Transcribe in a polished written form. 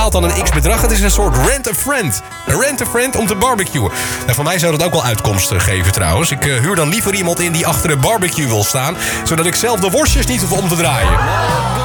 dan een x-bedrag. Het is een soort rent-a-friend. Een rent-a-friend om te barbecuen. En voor mij zou dat ook wel uitkomsten geven trouwens. Ik huur dan liever iemand in die achter de barbecue wil staan, zodat ik zelf de worstjes niet hoef om te draaien.